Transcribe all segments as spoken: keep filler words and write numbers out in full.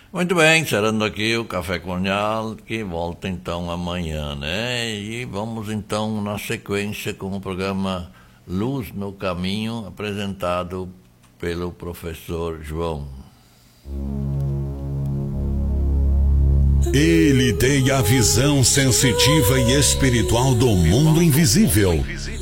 Muito bem, encerrando aqui o Café Colonial, que volta então amanhã, né? E vamos então na sequência com o programa Luz no Caminho, apresentado pelo professor João. Ele tem a visão sensitiva e espiritual do mundo invisível.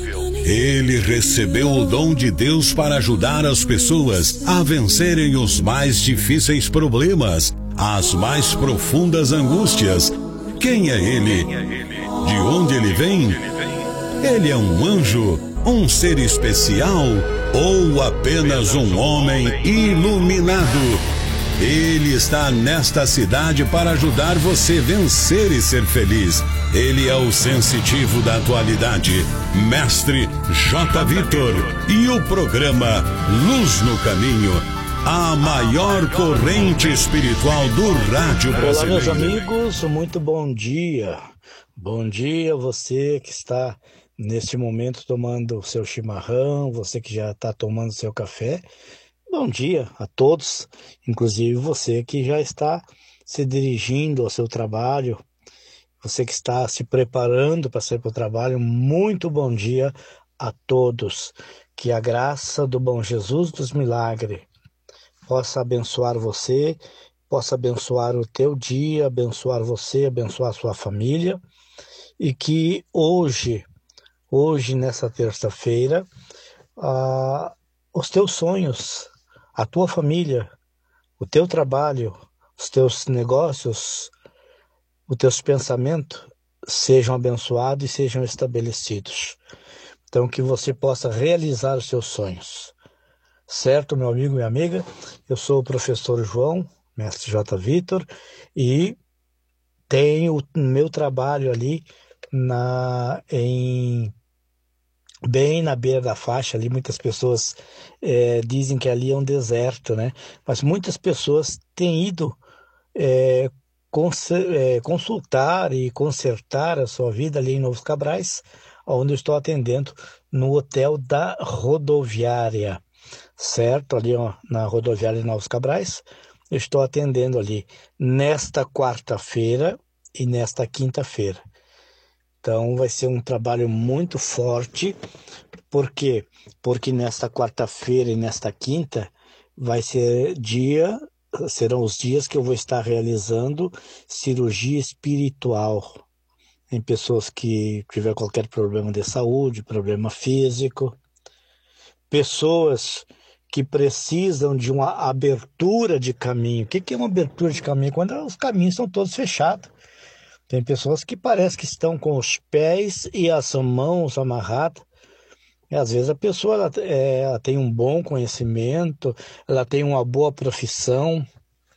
Ele recebeu o dom de Deus para ajudar as pessoas a vencerem os mais difíceis problemas, as mais profundas angústias. Quem é ele? De onde ele vem? Ele é um anjo, um ser especial ou apenas um homem iluminado? Ele está nesta cidade para ajudar você a vencer e ser feliz. Ele é o sensitivo da atualidade, Mestre J. Vitor, e o programa Luz no Caminho, a maior corrente espiritual do rádio brasileiro. Olá, meus amigos, muito bom dia. Bom dia você que está neste momento tomando o seu chimarrão, você que já está tomando seu café. Bom dia a todos, inclusive você que já está se dirigindo ao seu trabalho, você que está se preparando para sair para o trabalho, muito bom dia a todos. Que a graça do bom Jesus dos milagres possa abençoar você, possa abençoar o teu dia, abençoar você, abençoar a sua família, e que hoje, hoje nessa terça-feira, ah, os teus sonhos, a tua família, o teu trabalho, os teus negócios, os teus pensamentos sejam abençoados e sejam estabelecidos. Então, que você possa realizar os seus sonhos. Certo, meu amigo e minha amiga? Eu sou o professor João, mestre J. Vitor, e tenho o meu trabalho ali na, em... bem na beira da faixa ali. Muitas pessoas é, dizem que ali é um deserto, né? Mas muitas pessoas têm ido é, cons é, consultar e consertar a sua vida ali em Novos Cabrais, onde eu estou atendendo no hotel da rodoviária, certo? Ali ó, na rodoviária de Novos Cabrais, eu estou atendendo ali nesta quarta-feira e nesta quinta-feira. Então vai ser um trabalho muito forte. Por quê? Porque nesta quarta-feira e nesta quinta vai ser dia, serão os dias que eu vou estar realizando cirurgia espiritual em pessoas que tiver qualquer problema de saúde, problema físico, pessoas que precisam de uma abertura de caminho. O que é uma abertura de caminho? Quando os caminhos estão todos fechados. Tem pessoas que parece que estão com os pés e as mãos amarradas. E às vezes a pessoa ela, é, ela tem um bom conhecimento, ela tem uma boa profissão,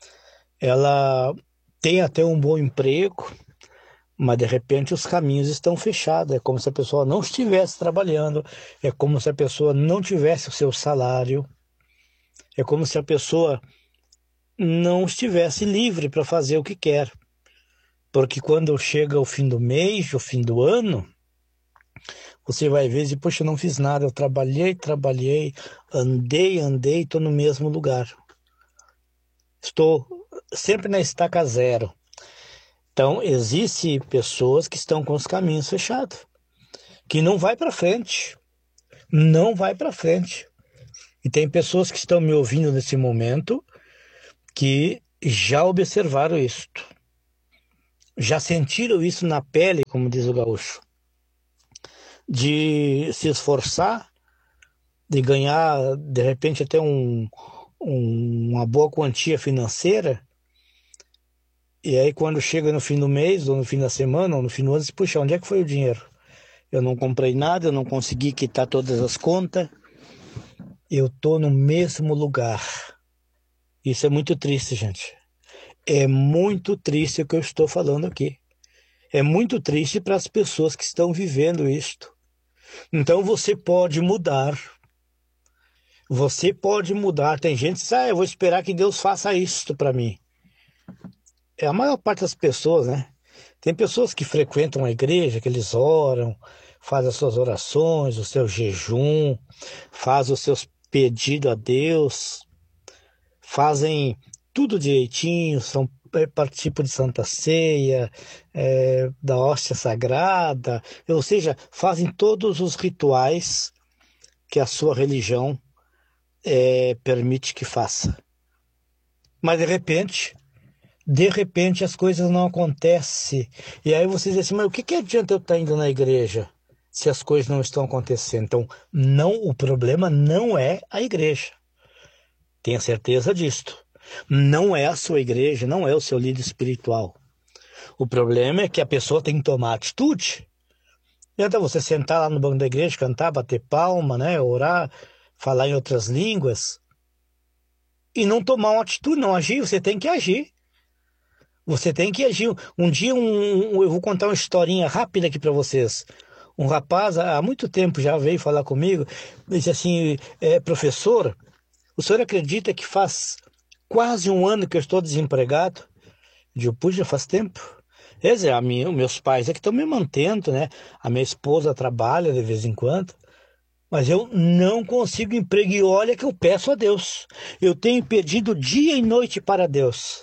ela tem até um bom emprego, mas de repente os caminhos estão fechados. É como se a pessoa não estivesse trabalhando, é como se a pessoa não tivesse o seu salário, é como se a pessoa não estivesse livre para fazer o que quer. Porque quando chega o fim do mês, o fim do ano, você vai ver e diz, poxa, eu não fiz nada, eu trabalhei, trabalhei, andei, andei, estou no mesmo lugar. Estou sempre na estaca zero. Então, existem pessoas que estão com os caminhos fechados, que não vai para frente, não vai para frente. E tem pessoas que estão me ouvindo nesse momento que já observaram isto. Já sentiram isso na pele, como diz o gaúcho, de se esforçar, de ganhar, de repente, até um, um, uma boa quantia financeira, e aí quando chega no fim do mês, ou no fim da semana, ou no fim do ano, diz, puxa, onde é que foi o dinheiro? Eu não comprei nada, eu não consegui quitar todas as contas, eu estou no mesmo lugar. Isso é muito triste, gente. É muito triste o que eu estou falando aqui. É muito triste para as pessoas que estão vivendo isto. Então você pode mudar. Você pode mudar. Tem gente que diz, ah, eu vou esperar que Deus faça isto para mim. É a maior parte das pessoas, né? Tem pessoas que frequentam a igreja, que eles oram, fazem as suas orações, o seu jejum, fazem os seus pedidos a Deus, fazem tudo direitinho, são, é, participam de Santa Ceia, é, da hóstia sagrada, ou seja, fazem todos os rituais que a sua religião é, permite que faça. Mas de repente, de repente as coisas não acontecem. E aí você diz assim, mas o que, que adianta eu estar indo na igreja se as coisas não estão acontecendo? Então, não, o problema não é a igreja. Tenha certeza disto. Não é a sua igreja, não é o seu líder espiritual. O problema é que a pessoa tem que tomar atitude. Não adianta você sentar lá no banco da igreja, cantar, bater palma, né, orar, falar em outras línguas e não tomar uma atitude, não agir. Você tem que agir. Você tem que agir. Um dia um, um, eu vou contar uma historinha rápida aqui para vocês. Um rapaz, há muito tempo já veio falar comigo, disse assim, é, professor, o senhor acredita que faz quase um ano que eu estou desempregado? Eu digo, puxa, faz tempo. Quer dizer, a minha, meus pais é que estão me mantendo, né? A minha esposa trabalha de vez em quando, mas eu não consigo emprego. E olha que eu peço a Deus. Eu tenho pedido dia e noite para Deus,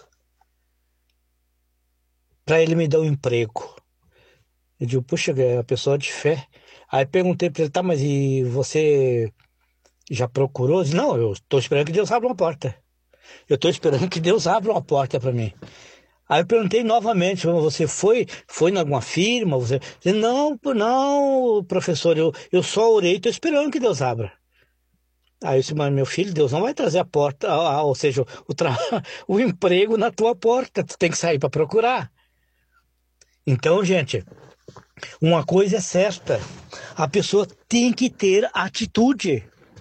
para Ele me dar um emprego. Eu digo, puxa, é a pessoa de fé. Aí perguntei para ele, tá, mas e você já procurou? Eu disse, não, eu estou esperando que Deus abra uma porta. Eu estou esperando que Deus abra uma porta para mim. Aí eu perguntei novamente, você foi, foi em alguma firma? Você disse, não, não, professor, eu, eu só orei e estou esperando que Deus abra. Aí eu disse, mas meu filho, Deus não vai trazer a porta, ou seja, o, tra... o emprego na tua porta, tu tem que sair para procurar. Então, gente, uma coisa é certa, a pessoa tem que ter atitude.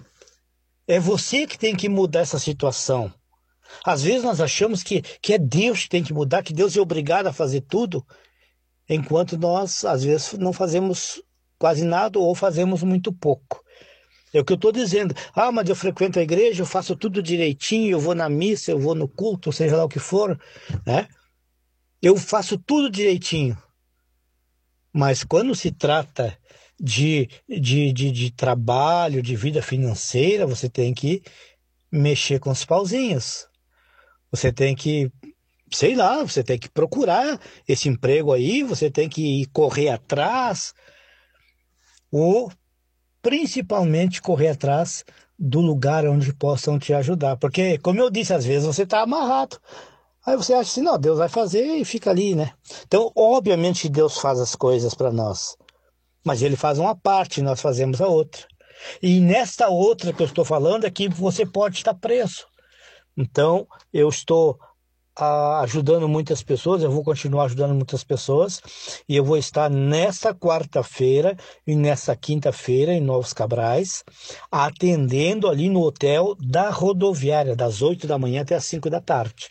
É você que tem que mudar essa situação. Às vezes nós achamos que, que é Deus que tem que mudar, que Deus é obrigado a fazer tudo, enquanto nós, às vezes, não fazemos quase nada ou fazemos muito pouco. É o que eu estou dizendo. Ah, mas eu frequento a igreja, eu faço tudo direitinho, eu vou na missa, eu vou no culto, seja lá o que for, né? Eu faço tudo direitinho. Mas quando se trata de, de, de, de trabalho, de vida financeira, você tem que mexer com os pauzinhos. Você tem que, sei lá, você tem que procurar esse emprego aí, você tem que ir correr atrás, ou principalmente correr atrás do lugar onde possam te ajudar. Porque, como eu disse, às vezes você está amarrado. Aí você acha assim, não, Deus vai fazer e fica ali, né? Então, obviamente, Deus faz as coisas para nós. Mas Ele faz uma parte e nós fazemos a outra. E nesta outra que eu estou falando é que você pode estar preso. Então, eu estou ah, ajudando muitas pessoas, eu vou continuar ajudando muitas pessoas, e eu vou estar nesta quarta-feira e nesta quinta-feira em Novos Cabrais, atendendo ali no hotel da rodoviária, das oito da manhã até as cinco da tarde,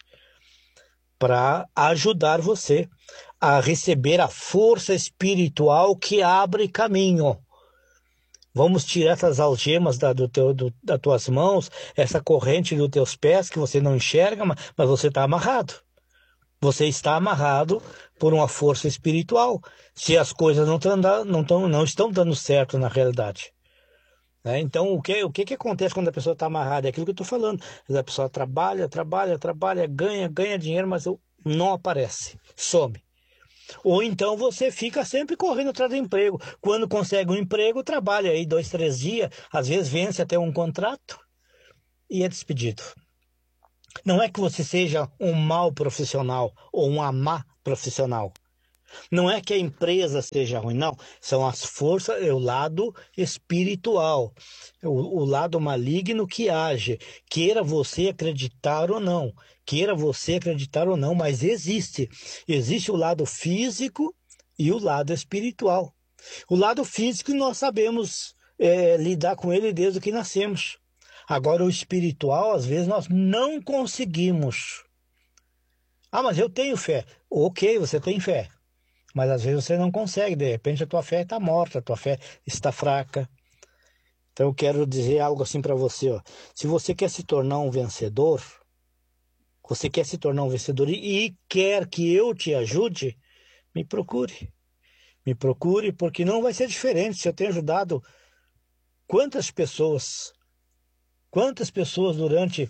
para ajudar você a receber a força espiritual que abre caminho. Vamos tirar essas algemas da, do teu, do, das tuas mãos, essa corrente dos teus pés que você não enxerga, mas, mas você está amarrado. Você está amarrado por uma força espiritual, se as coisas não, tão, não, tão, não estão dando certo na realidade. Né? Então, o que, o que, que acontece quando a pessoa está amarrada? É aquilo que eu estou falando. A pessoa trabalha, trabalha, trabalha, ganha, ganha dinheiro, mas não aparece, some. Ou então você fica sempre correndo atrás do emprego. Quando consegue um emprego, trabalha aí dois, três dias, às vezes vence até um contrato e é despedido. Não é que você seja um mau profissional ou uma má profissional. Não é que a empresa seja ruim, não. São as forças, é o lado espiritual, o, o lado maligno que age. Queira você acreditar ou não, queira você acreditar ou não, mas existe. Existe o lado físico e o lado espiritual. O lado físico nós sabemos é, lidar com ele desde que nascemos. Agora o espiritual, às vezes, nós não conseguimos. Ah, mas eu tenho fé. Ok, você tem fé. Mas às vezes você não consegue, de repente a tua fé está morta, a tua fé está fraca. Então eu quero dizer algo assim para você, ó. Se você quer se tornar um vencedor, você quer se tornar um vencedor e, e quer que eu te ajude, me procure. Me procure, porque não vai ser diferente. Se eu tenho ajudado quantas pessoas, quantas pessoas durante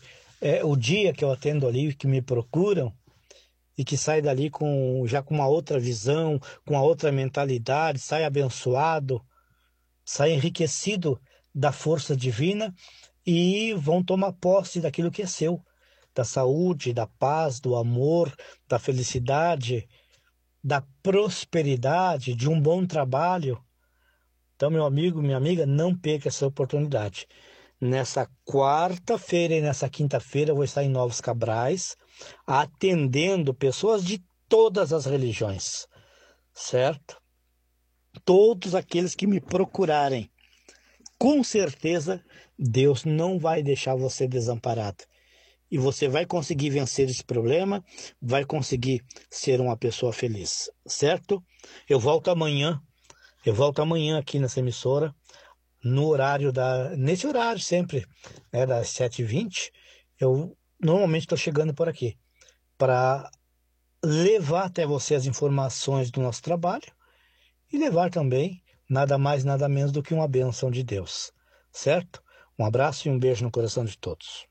é, o dia que eu atendo ali, que me procuram, e que sai dali com, já com uma outra visão, com uma outra mentalidade, sai abençoado, sai enriquecido da força divina e vão tomar posse daquilo que é seu, da saúde, da paz, do amor, da felicidade, da prosperidade, de um bom trabalho. Então, meu amigo, minha amiga, não perca essa oportunidade. Nessa quarta-feira e nessa quinta-feira eu vou estar em Novos Cabrais, atendendo pessoas de todas as religiões, certo? Todos aqueles que me procurarem. Com certeza, Deus não vai deixar você desamparado. E você vai conseguir vencer esse problema, vai conseguir ser uma pessoa feliz, certo? Eu volto amanhã, eu volto amanhã aqui nessa emissora, no horário da, nesse horário sempre, né, das sete e vinte, eu normalmente estou chegando por aqui, para levar até você as informações do nosso trabalho e levar também nada mais, nada menos do que uma bênção de Deus, certo? Um abraço e um beijo no coração de todos.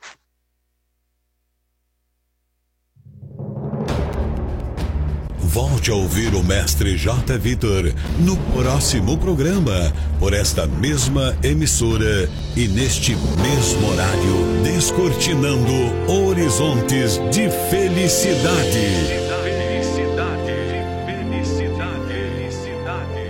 Volte a ouvir o Mestre J. Vitor no próximo programa, por esta mesma emissora e neste mesmo horário, descortinando horizontes de felicidade. Felicidade, felicidade, felicidade.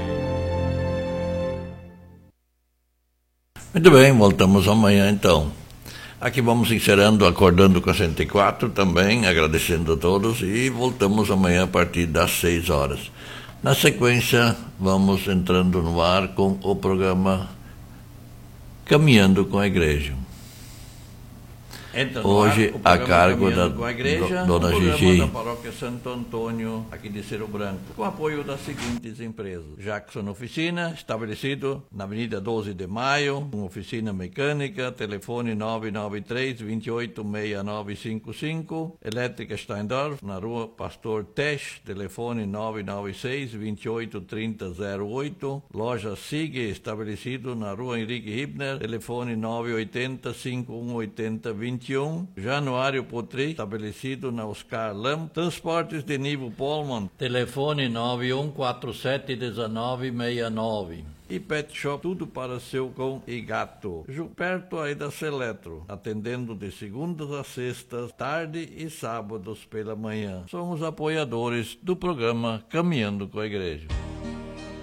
Muito bem, voltamos amanhã então. Aqui vamos encerrando, acordando com a cento e quatro também, agradecendo a todos e voltamos amanhã a partir das seis horas. Na sequência, vamos entrando no ar com o programa Caminhando com a Igreja. Entra no Hoje, ar, a cargo da com a igreja, do, Dona Gigi. Da Paróquia Santo Antônio, aqui de Cerro Branco, com apoio das seguintes empresas: Jackson Oficina, estabelecido na Avenida doze de Maio, com oficina mecânica, telefone nove nove três, dois oito seis nove cinco cinco, Elétrica Steindorf, na Rua Pastor Tesch, telefone nove nove seis, dois oito três zero zero oito, Loja Sigue, estabelecido na Rua Henrique Hibner, telefone nove oito zero, cinco um oito zero, vinte e um, Januário Potri, estabelecido na Oscar Lam, Transportes de Nivo Polman, telefone nove um quatro sete um nove seis nove. E Pet Shop, tudo para seu cão e gato. Perto aí da Seletro, atendendo de segundas a sextas, tarde e sábados pela manhã. Somos apoiadores do programa Caminhando com a Igreja.